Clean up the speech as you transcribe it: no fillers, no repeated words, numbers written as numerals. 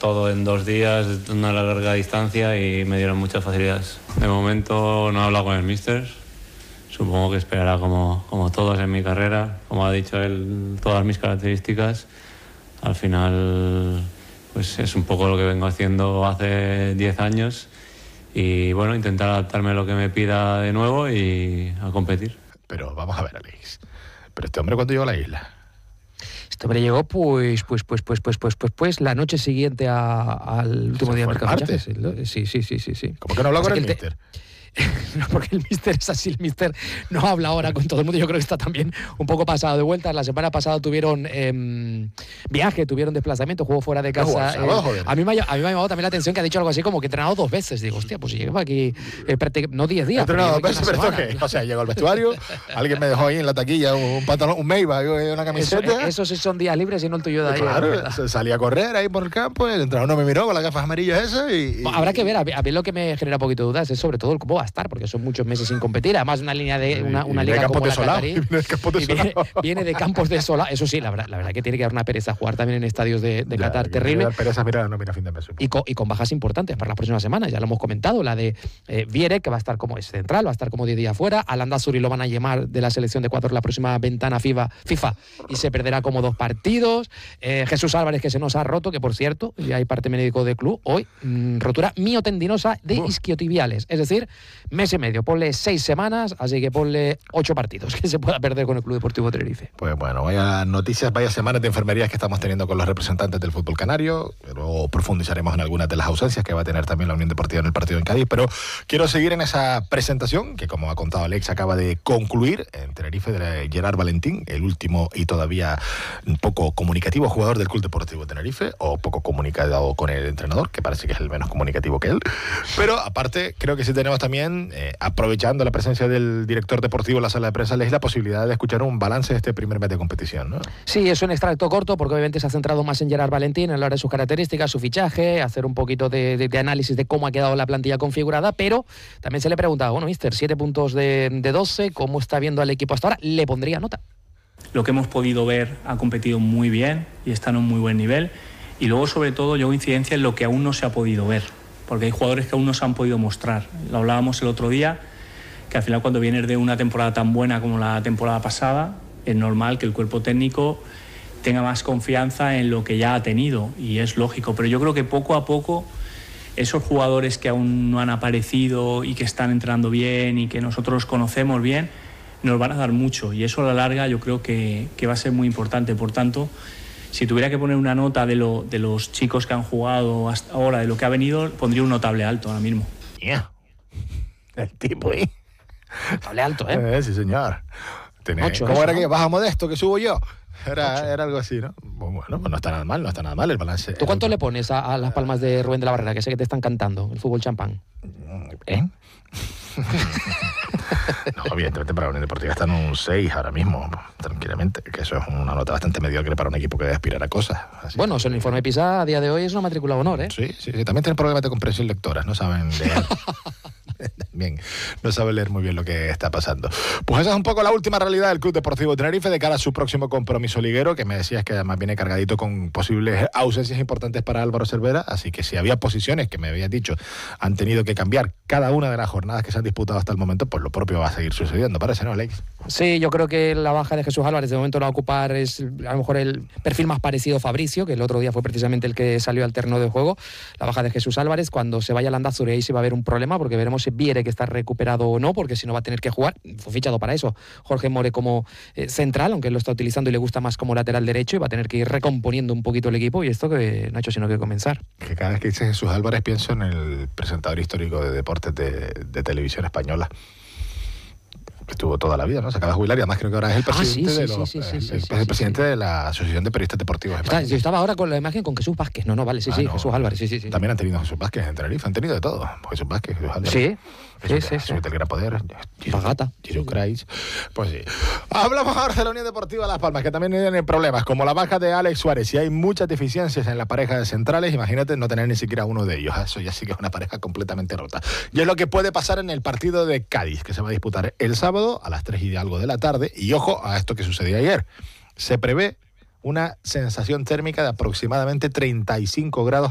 todo en 2 días, una larga distancia y me dieron muchas facilidades. De momento no he hablado con el míster, supongo que esperará como todos en mi carrera, como ha dicho él, todas mis características. Al final pues es un poco lo que vengo haciendo hace 10 años y bueno, intentar adaptarme a lo que me pida de nuevo y a competir. Pero vamos a ver, Alex, ¿pero este hombre cuándo llegó a la isla? Este hombre llegó pues la noche siguiente al último día del mercado de fichajes. Sí. ¿Cómo que no habló con el míster? No, porque el míster es así, el míster no habla ahora con todo el mundo, yo creo que está también un poco pasado de vueltas. La semana pasada tuvieron viaje, tuvieron desplazamiento, juego fuera de casa. A mí me ha llamado también la atención que ha dicho algo así como que he entrenado 2 veces. Digo, hostia, pues lleva aquí no 10 días. He entrenado 2 veces, pero ¿qué? O sea, llegó al vestuario, alguien me dejó ahí en la taquilla un pantalón, un Maybach, una camiseta. Eso sí son días libres y no el tuyo de ahí. Claro, salí a correr ahí por el campo, el entrenador no me miró con las gafas amarillas esas y... Habrá que ver, a mí lo que me genera un poquito de dudas es sobre todo el cómo va a estar, porque son muchos meses sin competir, además una línea de una liga como la Qatarí viene de campos desolados. Eso sí, la verdad que tiene que dar una pereza jugar también en estadios de Qatar terrible. Pereza, mira fin de mes. Y con bajas importantes para las próximas semanas, ya lo hemos comentado, la de Vierek, que va a estar como central, va a estar como 10 días fuera, a Landázuri lo van a llamar de la selección de Ecuador la próxima ventana FIFA y se perderá como 2 partidos. Jesús Álvarez, que se nos ha roto, que por cierto, ya hay parte médico de club, hoy rotura miotendinosa de isquiotibiales, es decir, mes y medio, ponle 6 semanas, así que ponle 8 partidos que se pueda perder con el Club Deportivo Tenerife. Pues bueno, vaya noticias, vaya semanas de enfermerías que estamos teniendo con los representantes del fútbol canario. Luego profundizaremos en algunas de las ausencias que va a tener también la Unión Deportiva en el partido en Cádiz, pero quiero seguir en esa presentación que, como ha contado Alex, acaba de concluir en Tenerife de Gerard Valentín, el último y todavía un poco comunicativo jugador del Club Deportivo Tenerife, o poco comunicado con el entrenador, que parece que es el menos comunicativo que él. Pero aparte, creo que sí tenemos también, aprovechando la presencia del director deportivo en la sala de prensa, es la posibilidad de escuchar un balance de este primer mes de competición, ¿no? Sí, es un extracto corto porque obviamente se ha centrado más en Gerard Valentín, en hablar de sus características, su fichaje, hacer un poquito de análisis de cómo ha quedado la plantilla configurada, pero también se le preguntaba, bueno, mister, 7 puntos de 12, ¿cómo está viendo al equipo hasta ahora? ¿Le pondría nota? Lo que hemos podido ver, ha competido muy bien y está en un muy buen nivel, y luego sobre todo yo hago incidencia en lo que aún no se ha podido ver, porque hay jugadores que aún no se han podido mostrar. Lo hablábamos el otro día, que al final cuando vienes de una temporada tan buena como la temporada pasada, es normal que el cuerpo técnico tenga más confianza en lo que ya ha tenido, y es lógico, pero yo creo que poco a poco esos jugadores que aún no han aparecido y que están entrenando bien y que nosotros conocemos bien, nos van a dar mucho, y eso a la larga yo creo que va a ser muy importante. Por tanto, si tuviera que poner una nota de los chicos que han jugado hasta ahora, de lo que ha venido, pondría un notable alto ahora mismo. El tipo ahí. Notable alto, ¿eh? Sí, señor. 8, ¿Cómo era que baja Modesto, que subo yo? Era algo así, ¿no? Bueno, pues no está nada mal el balance. ¿Tú cuánto le pones a las palmas de Rubén de la Barrera, que sé que te están cantando, el fútbol champán? No, evidentemente para la Unión Deportiva está en un 6 ahora mismo, tranquilamente, que eso es una nota bastante mediocre para un equipo que debe aspirar a cosas. Así. Bueno, el informe PISA a día de hoy es una matrícula de honor, ¿eh? Sí, también tienen problemas de comprensión lectora, no saben leer. Bien, no sabe leer muy bien lo que está pasando. Pues esa es un poco la última realidad del Club Deportivo Tenerife de cara a su próximo compromiso liguero, que me decías que además viene cargadito con posibles ausencias importantes para Álvaro Cervera, así que si había posiciones que me habías dicho han tenido que cambiar cada una de las jornadas que se han disputado hasta el momento, pues lo propio va a seguir sucediendo, parece, ¿no, Alex? Sí, yo creo que la baja de Jesús Álvarez de momento no va a ocupar, es a lo mejor el perfil más parecido a Fabricio, que el otro día fue precisamente el que salió al terreno de juego. La baja de Jesús Álvarez, cuando se vaya a Landázuri ahí sí va a haber un problema, porque veremos si Viere que está recuperado o no, porque si no va a tener que jugar. Fue fichado para eso Jorge More como central, aunque lo está utilizando y le gusta más como lateral derecho, y va a tener que ir recomponiendo un poquito el equipo, y esto que no ha hecho sino que comenzar. Que cada vez que dice Jesús Álvarez pienso en el presentador histórico de deportes de televisión española. Estuvo toda la vida, ¿no? Se acaba de jubilar y además creo que ahora es el presidente el presidente de la Asociación de Periodistas Deportivos Españoles. Yo estaba ahora con la imagen con Jesús Vázquez. No, vale, sí, Jesús Álvarez, sí. También han tenido Jesús Vázquez en Tenerife, han tenido de todo. Jesús Vázquez, Jesús Álvarez. Sí. El Gran Poder, Pagata. Jesus Christ. Pues sí. Hablamos ahora de la Unión Deportiva Las Palmas, que también tiene problemas, como la baja de Alex Suárez. Y hay muchas deficiencias en la pareja de centrales, imagínate no tener ni siquiera uno de ellos. Eso ya sí que es una pareja completamente rota. Y es lo que puede pasar en el partido de Cádiz, que se va a disputar el sábado a las 3 y algo de la tarde. Y ojo a esto que sucedió ayer. Se prevé una sensación térmica de aproximadamente 35 grados